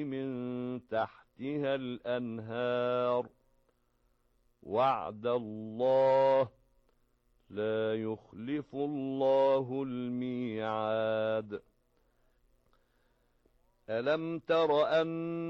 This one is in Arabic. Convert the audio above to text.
من تحتها الأنهار وعد الله لا يخلف الله الميعاد ألم تر أن